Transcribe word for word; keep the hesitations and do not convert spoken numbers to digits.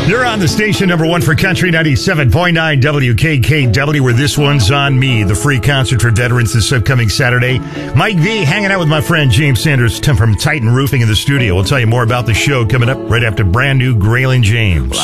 You're on the station number one for Country ninety-seven point nine W K K W, where This One's on Me, the free concert for veterans this upcoming Saturday. Mike V hanging out with my friend James Sanders from Titan Roofing in the studio. We'll tell you more about the show coming up right after brand new Graylin James.